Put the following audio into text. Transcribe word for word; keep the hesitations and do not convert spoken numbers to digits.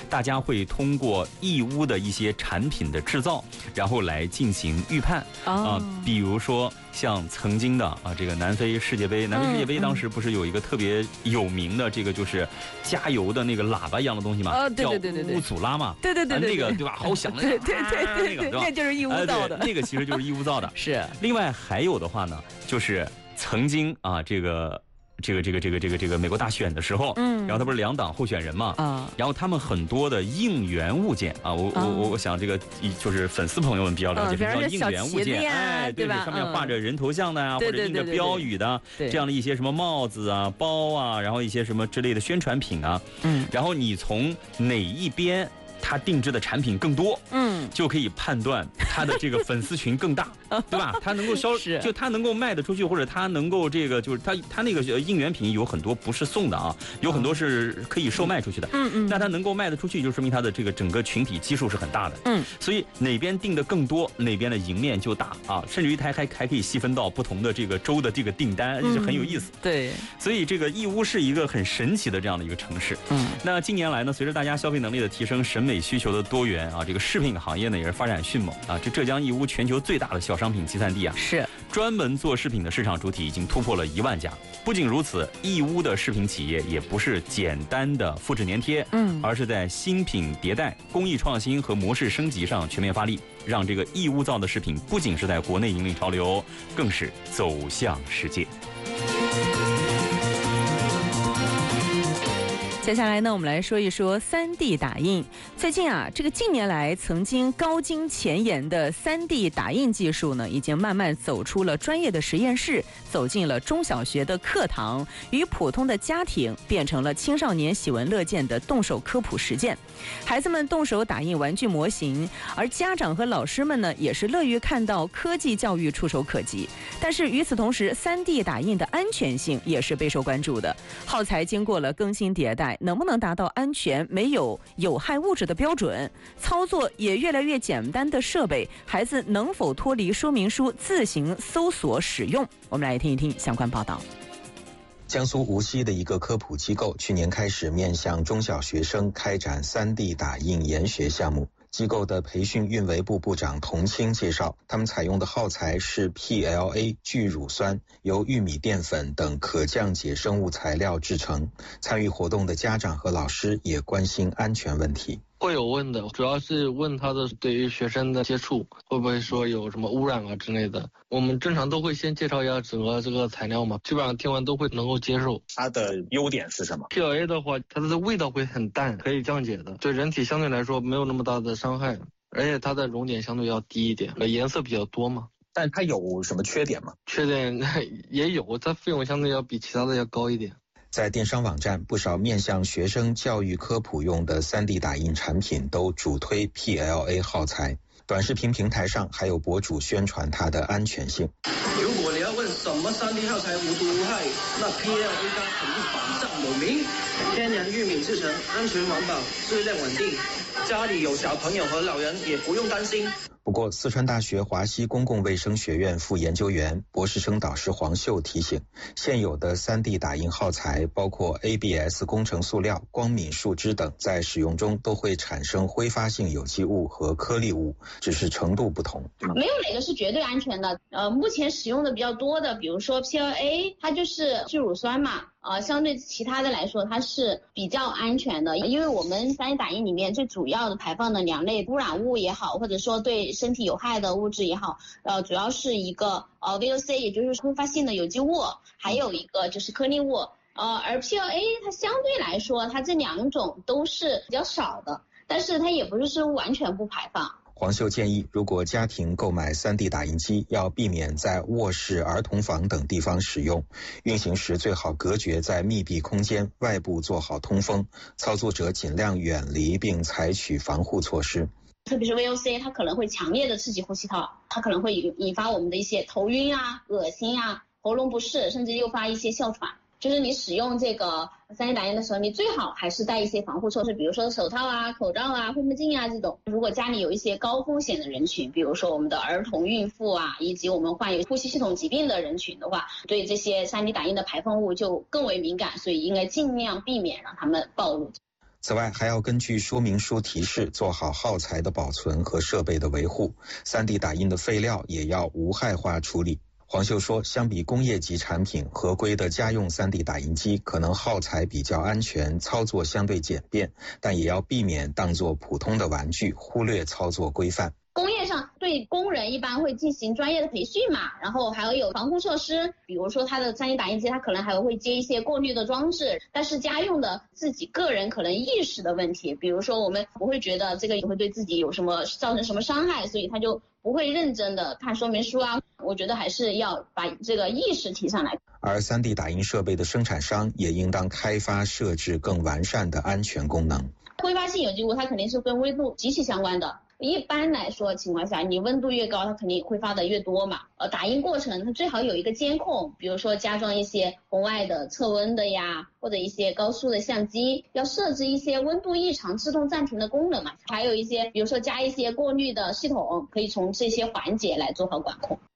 大家会通过义乌的一些产品的制造，然后来进行预判啊、 哦呃，比如说像曾经的啊这个南非世界杯，南非世界杯当时不是有一个特别有名的这个就是加油的那个喇叭一样的东西吗？ 哦，对对对对对， 叫乌祖拉嘛， 对对对对， 那个对吧？好响的， 对对对对对，那个那就是义乌造的， 那个其实就是义乌造的。 是。 另外还有的话呢，就是曾经啊这个。这个这个这个这个这个美国大选的时候，嗯，然后他不是两党候选人嘛，啊，然后他们很多的应援物件啊，我我我我想这个就是粉丝朋友们比较了解，比如应援物件，哎，对，上面画着人头像的啊，或者印着标语的这样的一些什么帽子啊、包啊，然后一些什么之类的宣传品啊，嗯，然后你从哪一边他定制的产品更多，嗯，就可以判断他的这个粉丝群更大，对吧？他能够销，就他能够卖得出去，或者他能够这个就是他他那个应援品有很多不是送的啊，有很多是可以售卖出去的，嗯嗯，那他能够卖得出去，就说明他的这个整个群体基数是很大的，嗯，所以哪边定的更多，哪边的赢面就大啊，甚至于他还还可以细分到不同的这个州的这个订单，就是很有意思， 对， 所以这个义乌是一个很神奇的这样的一个城市，嗯，那近年来呢，随着大家消费能力的提升，审美需求的多元啊，这个饰品行业呢也是发展迅猛啊。这浙江义乌全球最大的小商品集散地啊， 是专门做饰品的市场主体已经突破了一万家。不仅如此，义乌的饰品企业也不是简单的复制粘贴，嗯，而是在新品迭代、工艺创新和模式升级上全面发力，让这个义乌造的饰品不仅是在国内引领潮流，更是走向世界。 接下来呢，我们来说一说 三 D 打印。最近啊，这个近年来曾经高精前沿的 三 D 打印技术呢，已经慢慢走出了专业的实验室，走进了中小学的课堂，与普通的家庭变成了青少年喜闻乐见的动手科普实践。孩子们动手打印玩具模型，而家长和老师们呢，也是乐于看到科技教育触手可及。但是与此同时 ，三 D 打印的安全性也是备受关注的。耗材经过了更新迭代，能不能达到安全、没有有害物质的标准？操作也越来越简单的设备，孩子能否脱离说明书自行搜索使用？我们来听一听相关报道。 江苏无锡的一个科普机构去年开始面向中小学生开展 三 D 打印研学项目。机构的培训运维部部长童清介绍，他们采用的耗材是 P L A 聚乳酸，由玉米淀粉等可降解生物材料制成。参与活动的家长和老师也关心安全问题。 会有问的，主要是问他的对于学生的接触会不会说有什么污染啊之类的。我们正常都会先介绍一下整个这个材料嘛，基本上听完都会能够接受。 它的优点是什么？ P L A 的话，它的味道会很淡，可以降解的，对人体相对来说没有那么大的伤害，而且它的熔点相对要低一点，颜色比较多嘛。 但它有什么缺点吗？ 缺点也有，它费用相对要比其他的要高一点。 在电商网站，不少面向学生教育科普用的 三 D 打印产品都主推 P L A 耗材。短视频平台上还有博主宣传它的安全性。 如果你要问什么 三 D 耗材无毒无害，那 P L A 它肯定榜上有名。天然玉米制成，安全环保，质量稳定，家里有小朋友和老人也不用担心。 不过，四川大学华西公共卫生学院副研究员、博士生导师黄秀提醒，现有的 三 D 打印耗材包括 A B S 工程塑料、光敏树脂等，在使用中都会产生挥发性有机物和颗粒物，只是程度不同。 没有哪个是绝对安全的。呃，目前使用的比较多的，比如说 P L A， 它就是聚乳酸嘛。呃，相对其他的来说，它是比较安全的，因为我们 三 D 打印里面最主要的排放的两类污染物也好，或者说对身体有害的物质也好，呃，主要是一个呃 V O C， 也就是挥发性的有机物，还有一个就是颗粒物。呃，而 P L A 它相对来说，它这两种都是比较少的，但是它也不是说完全不排放。 黄秀建议，如果家庭购买 三 D 打印机，要避免在卧室、儿童房等地方使用，运行时最好隔绝在密闭空间，外部做好通风，操作者尽量远离并采取防护措施。 特别是 V O C， 它可能会强烈的刺激呼吸道，它可能会引发我们的一些头晕啊、恶心啊、喉咙不适，甚至诱发一些哮喘。就是你使用这个 三 D 打印的时候，你最好还是带一些防护措施，比如说手套啊、口罩啊、护目镜啊这种。如果家里有一些高风险的人群，比如说我们的儿童、孕妇啊，以及我们患有呼吸系统疾病的人群的话，对这些 三 D 打印的排放物就更为敏感，所以应该尽量避免让他们暴露。 此外，还要根据说明书提示做好耗材的保存和设备的维护， 三 D 打印的废料也要无害化处理。黄秀说，相比工业级产品，合规的家用 三 D 打印机可能耗材比较安全，操作相对简便，但也要避免当作普通的玩具，忽略操作规范。 工业上对工人一般会进行专业的培训嘛，然后还会有防护措施，比如说它的 三 D 打印机它可能还会接一些过滤的装置。但是家用的自己个人可能意识的问题，比如说我们不会觉得这个也会对自己有什么造成什么伤害，所以他就不会认真的看说明书啊。我觉得还是要把这个意识提上来。 而 三 D 打印设备的生产商也应当开发设置更完善的安全功能。 挥发性有机物它肯定是跟温度极其相关的，一般来说情况下，你温度越高，它肯定挥发的越多嘛。呃，打印过程它最好有一个监控，比如说加装一些红外的测温的呀，或者一些高速的相机，要设置一些温度异常自动暂停的功能嘛。还有一些，比如说加一些过滤的系统，可以从这些环节来做好管控。